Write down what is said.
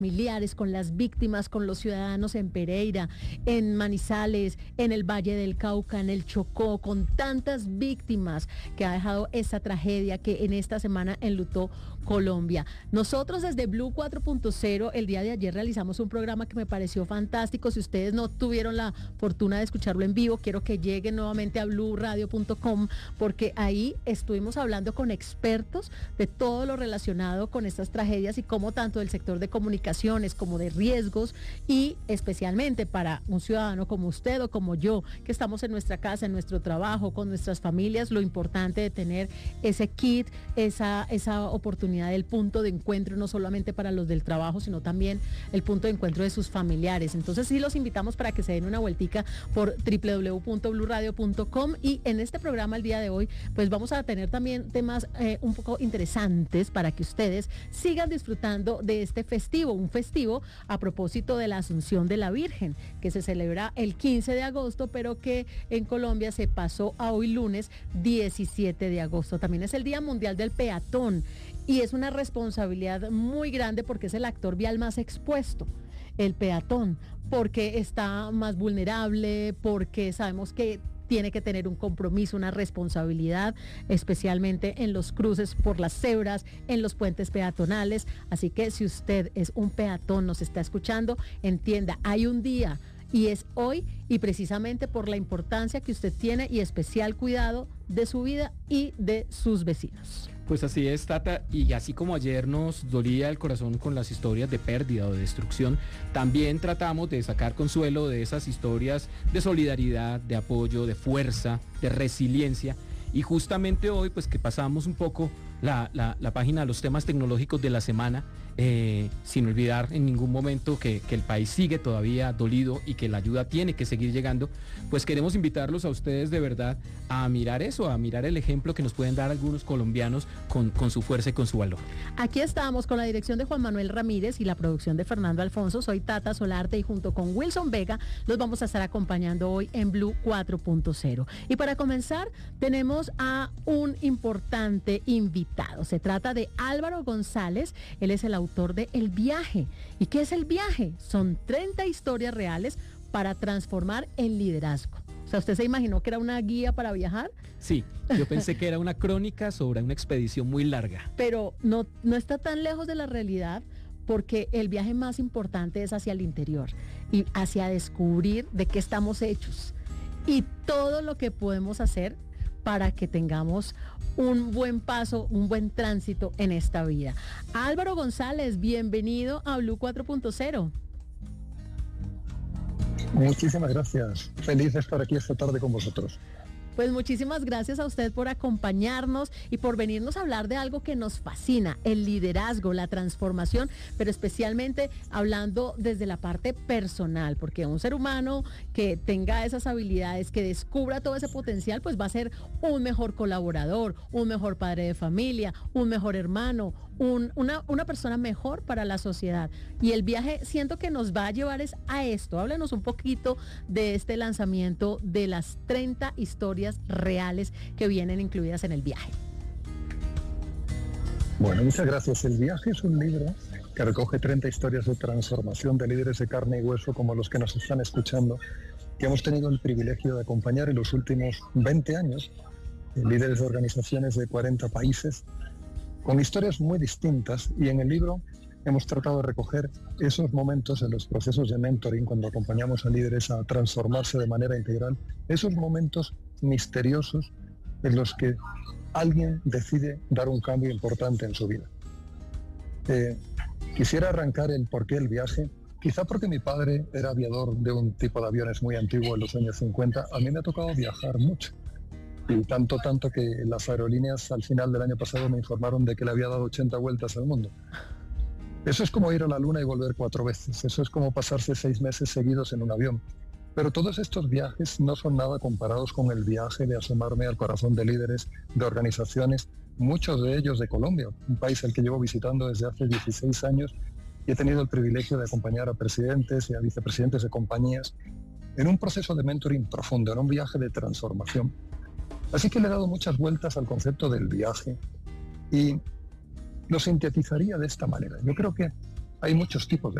familiares, con las víctimas, con los ciudadanos en Pereira, en Manizales, en el Valle del Cauca, en el Chocó, con tantas víctimas que ha dejado esta tragedia que en esta semana enlutó Colombia. Nosotros desde Blue 4.0 el día de ayer realizamos un programa que me pareció fantástico. Si ustedes no tuvieron la fortuna de escucharlo en vivo, quiero que lleguen nuevamente a blueradio.com, porque ahí estuvimos hablando con expertos de todo lo relacionado con estas tragedias y cómo tanto del sector de comunicaciones como de riesgos, y especialmente para un ciudadano como usted o como yo, que estamos en nuestra casa, en nuestro trabajo, con nuestras familias, lo importante de tener ese kit, esa oportunidad del punto de encuentro, no solamente para los del trabajo, sino también el punto de encuentro de sus familiares. Entonces sí los invitamos para que se den una vueltica por www.bluradio.com, y en este programa el día de hoy pues vamos a tener también temas un poco interesantes para que ustedes sigan disfrutando de este festivo, un festivo a propósito de la Asunción de la Virgen, que se celebra el 15 de agosto, pero que en Colombia se pasó a hoy lunes 17 de agosto. También es el Día Mundial del Peatón, y es una responsabilidad muy grande porque es el actor vial más expuesto, el peatón, porque está más vulnerable, porque sabemos que tiene que tener un compromiso, una responsabilidad, especialmente en los cruces por las cebras, en los puentes peatonales. Así que si usted es un peatón, nos está escuchando, entienda, hay un día y es hoy, y precisamente por la importancia que usted tiene y especial cuidado de su vida y de sus vecinos. Pues así es, Tata, y así como ayer nos dolía el corazón con las historias de pérdida o de destrucción, también tratamos de sacar consuelo de esas historias de solidaridad, de apoyo, de fuerza, de resiliencia. Y justamente hoy, pues que pasamos un poco la página de los temas tecnológicos de la semana, sin olvidar en ningún momento que el país sigue todavía dolido y que la ayuda tiene que seguir llegando, pues queremos invitarlos a ustedes de verdad a mirar eso, a mirar el ejemplo que nos pueden dar algunos colombianos con su fuerza y con su valor. Aquí estamos con la dirección de Juan Manuel Ramírez y la producción de Fernando Alfonso. Soy Tata Solarte y junto con Wilson Vega los vamos a estar acompañando hoy en Blue 4.0. Y para comenzar tenemos a un importante invitado. Se trata de Álvaro González. Él es el autor de El Viaje. ¿Y qué es El Viaje? Son 30 historias reales para transformar en liderazgo. O sea, ¿usted se imaginó que era una guía para viajar? Sí, yo pensé que era una crónica sobre una expedición muy larga. Pero no está tan lejos de la realidad, porque el viaje más importante es hacia el interior y hacia descubrir de qué estamos hechos y todo lo que podemos hacer para que tengamos un buen paso, un buen tránsito en esta vida. Álvaro González, bienvenido a Blue 4.0. Muchísimas gracias. Feliz de estar aquí esta tarde con vosotros. Pues muchísimas gracias a usted por acompañarnos y por venirnos a hablar de algo que nos fascina, el liderazgo, la transformación, pero especialmente hablando desde la parte personal, porque un ser humano que tenga esas habilidades, que descubra todo ese potencial, pues va a ser un mejor colaborador, un mejor padre de familia, un mejor hermano, una persona mejor para la sociedad. Y el viaje siento que nos va a llevar a esto. Háblanos un poquito de este lanzamiento de las 30 historias reales que vienen incluidas en El Viaje. Bueno, muchas gracias. El Viaje es un libro que recoge 30 historias de transformación de líderes de carne y hueso como los que nos están escuchando, que hemos tenido el privilegio de acompañar en los últimos 20 años, líderes de organizaciones de 40 países, con historias muy distintas, y en el libro hemos tratado de recoger esos momentos en los procesos de mentoring, cuando acompañamos a líderes a transformarse de manera integral, esos momentos misteriosos en los que alguien decide dar un cambio importante en su vida. Quisiera arrancar el porqué del viaje, quizá porque mi padre era aviador de un tipo de aviones muy antiguo en los años 50, a mí me ha tocado viajar mucho. Y tanto que las aerolíneas al final del año pasado me informaron de que le había dado 80 vueltas al mundo. Eso es como ir a la luna y volver 4 veces. Eso es como pasarse 6 meses seguidos en un avión. Pero todos estos viajes no son nada comparados con el viaje de asomarme al corazón de líderes, de organizaciones, muchos de ellos de Colombia, un país al que llevo visitando desde hace 16 años, y he tenido el privilegio de acompañar a presidentes y a vicepresidentes de compañías en un proceso de mentoring profundo, en un viaje de transformación. Así que le he dado muchas vueltas al concepto del viaje y lo sintetizaría de esta manera. Yo creo que hay muchos tipos de